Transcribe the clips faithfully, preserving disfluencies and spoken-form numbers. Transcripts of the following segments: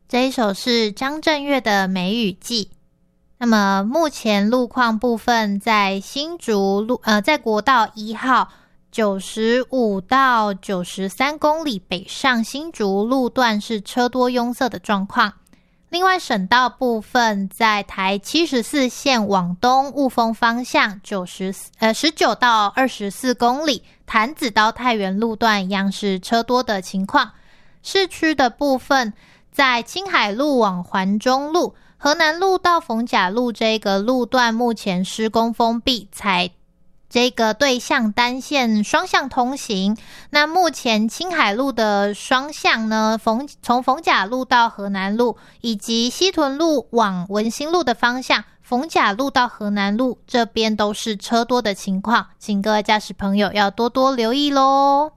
这一首是张震岳的《梅雨季》。那么目前路况部分，在新竹路呃，在国道一号九十五到九十三公里北上新竹路段是车多拥塞的状况。另外省道部分，在台七十四线往东雾峰方向九十呃十九到二十四公里，潭子到太原路段一样是车多的情况。市区的部分，在青海路往环中路、河南路到逢甲路这个路段目前施工封闭，采这个对向单线双向通行。那目前青海路的双向呢，逢从逢甲路到河南路，以及西屯路往文心路的方向，逢甲路到河南路这边都是车多的情况，请各位驾驶朋友要多多留意咯。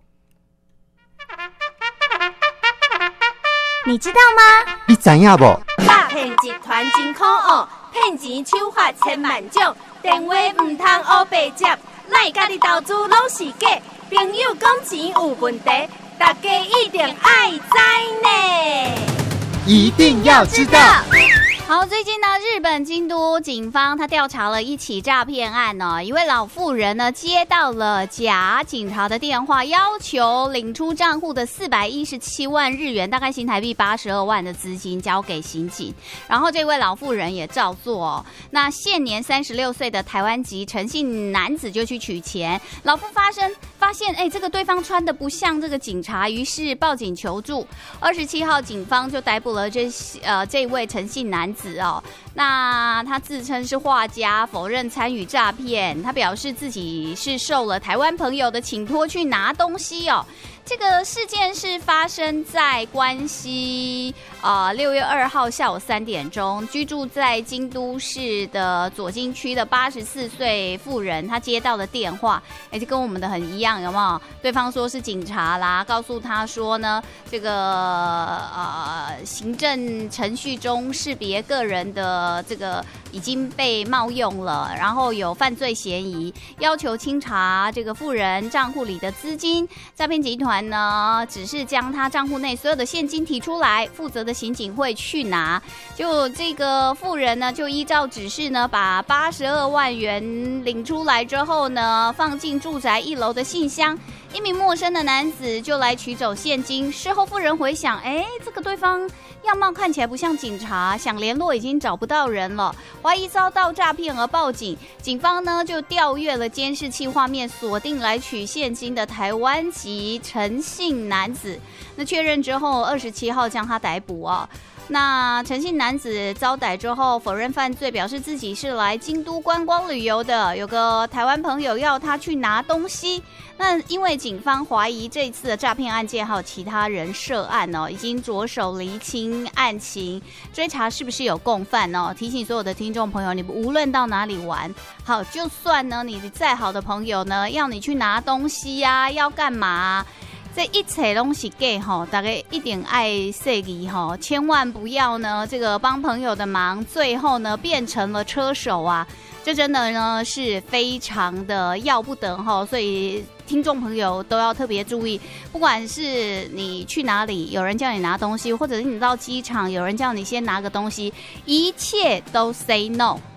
你知道吗？ 你知影不？ 诈骗集团真可恶，骗钱手法千万种，电话唔通黑白接，赖家己投资拢是假，朋友讲钱有问题，大家一定爱知呢， 一定要知道。 好，最近呢，日本京都警方他调查了一起诈骗案呢，一位老妇人呢接到了假警察的电话，要求领出账户的四百一十七万日元，大概新台币八十二万的资金交给刑警，然后这位老妇人也照做哦。那现年三十六岁的台湾籍陈姓男子就去取钱，老妇发生发现，哎，这个对方穿的不像这个警察，于是报警求助。二十七号，警方就逮捕了这呃这位陈姓男子。哦，那他自称是画家，否认参与诈骗。他表示自己是受了台湾朋友的请托去拿东西哦。这个事件是发生在关西啊六月二号下午三点钟，居住在京都市的左京区的八十四岁妇人，她接到的电话，哎，就跟我们的很一样，有没有？对方说是警察啦，告诉他说呢，这个呃行政程序中识别个人的这个已经被冒用了，然后有犯罪嫌疑，要求清查这个妇人账户里的资金。诈骗集团呢，只是将他账户内所有的现金提出来，负责的刑警会去拿。就这个妇人呢，就依照指示呢，把八十二万元领出来之后呢，放进住宅一楼的信箱。一名陌生的男子就来取走现金。事后妇人回想，哎，这个对方样貌看起来不像警察，想联络已经找不到人了，怀疑遭到诈骗而报警。警方呢就调阅了监视器画面，锁定来取现金的台湾籍陈姓男子。那确认之后，二十七号将他逮捕哦。那陈姓男子遭逮之后否认犯罪，表示自己是来京都观光旅游的，有个台湾朋友要他去拿东西。那因为警方怀疑这次的诈骗案件还有其他人涉案哦，已经着手厘清案情，追查是不是有共犯哦。提醒所有的听众朋友，你无论到哪里玩，好，就算呢你再好的朋友呢要你去拿东西啊，要干嘛？这一切东西给哈，大概一点爱惜意哈，千万不要呢这个帮朋友的忙，最后呢变成了车手啊，这真的呢是非常的要不得哈，所以听众朋友都要特别注意，不管是你去哪里，有人叫你拿东西，或者是你到机场，有人叫你先拿个东西，一切都 say no。